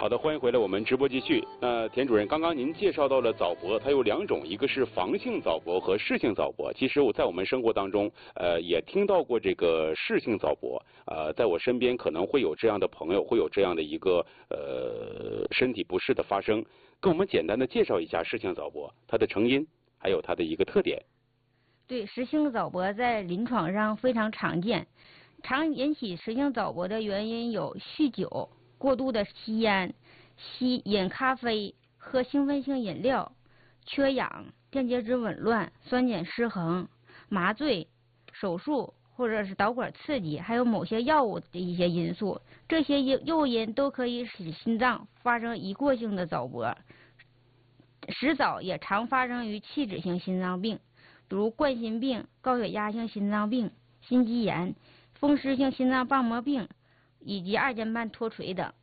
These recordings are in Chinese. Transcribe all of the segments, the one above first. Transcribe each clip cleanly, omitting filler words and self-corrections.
好的，欢迎回来，我们直播继续。那田主任，刚刚您介绍到了早搏，它有两种，一个是防性早搏和适性早搏。其实我在我们生活当中，也听到过这个适性早搏。在我身边可能会有这样的朋友，会有这样的一个身体不适的发生。跟我们简单的介绍一下适性早搏，它的成因，还有它的一个特点。 对，适性早搏在临床上非常常见，常引起适性早搏的原因有酗酒、过度的吸烟、饮咖啡、喝兴奋性饮料、缺氧、电解质紊乱、酸碱失衡、麻醉、手术或者是导管刺激，还有某些药物的一些因素，这些诱因都可以使心脏发生一过性的早搏。实早也常发生于器质性心脏病，比如冠心病、高血压性心脏病、心肌炎、风湿性心脏瓣膜病以及二尖瓣脱垂等。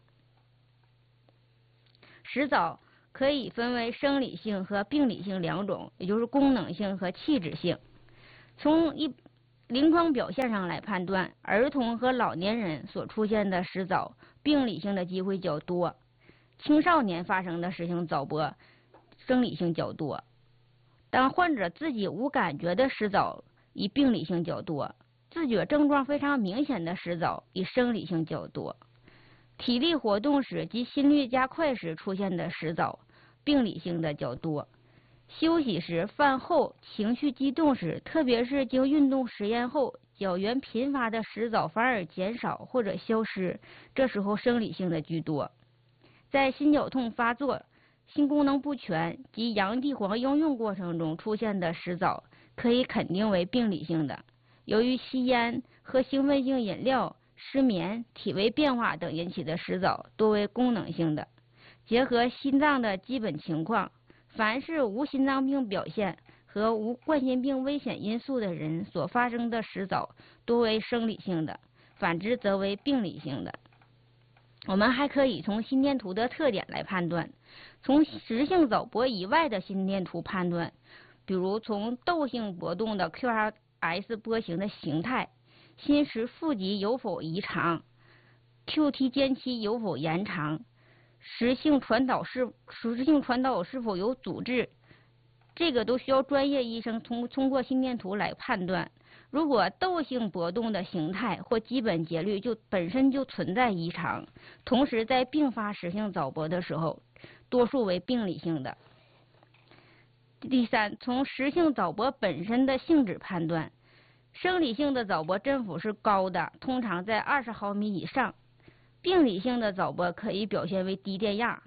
实早可以分为生理性和病理性两种，也就是功能性和器质性。从临床表现上来判断，儿童和老年人所出现的实早病理性的机会较多，青少年发生的适性早搏生理性较多。当患者自己无感觉的实早以病理性较多，自觉症状非常明显的实早以生理性较多。体力活动时及心率加快时出现的实早病理性的较多。休息时、饭后、情绪激动时，特别是经运动实验后，较原频发的实早反而减少或者消失，这时候生理性的居多。在心绞痛发作、心功能不全及洋地黄应用过程中出现的实早，可以肯定为病理性的。由于吸烟、喝兴奋性饮料、失眠、体位变化等引起的实早多为功能性的。结合心脏的基本情况，凡是无心脏病表现和无冠心病危险因素的人所发生的实早多为生理性的，反之则为病理性的。我们还可以从心电图的特点来判断，从实性早搏以外的心电图判断，比如从窦性搏动的 QRS 波形的形态、心室腹极有否异常、QT 间期有否延长、实性传导是否有阻滞，这个都需要专业医生通过心电图来判断。如果窦性搏动的形态或基本节律本身就存在异常，同时在并发实性早搏的时候，多数为病理性的。第三，从实性早搏本身的性质判断，生理性的早搏振幅是高的，通常在20毫米以上。病理性的早搏可以表现为低电压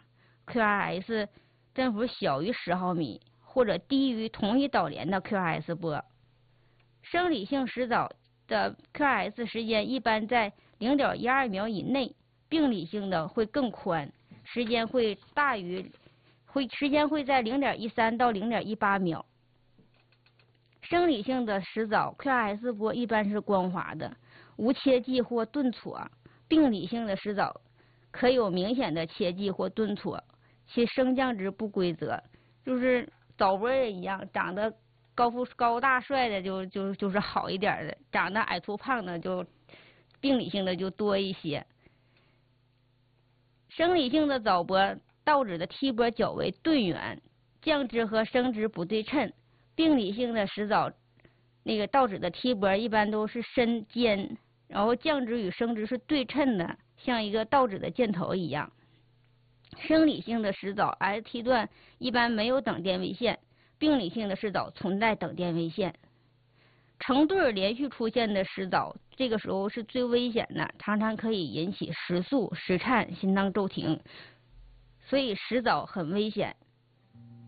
，QRS 振幅小于10毫米或者低于同一导联的 QRS 波。生理性实早的 QRS 时间一般在 0.12 秒以内，病理性的会更宽，时间会在 0.13 到 0.18 秒。生理性的实早 QRS 波一般是光滑的，无切迹或顿挫。病理性的实早可有明显的切迹或顿挫，其升降值不规则，就是早搏也一样，长得高大帅的就是好一点的，长得矮粗胖的就病理性的就多一些。生理性的早搏倒指的踢波较为钝圆，降值和升值不对称。病理性的实早倒指的踢波一般都是深尖，然后降值与升值是对称的，像一个倒指的箭头一样。生理性的实早 ST 段一般没有等电位线，病理性的实早存在等电位线。成对连续出现的实早，这个时候是最危险的，常常可以引起失速、失颤、心脏骤停，所以实早很危险，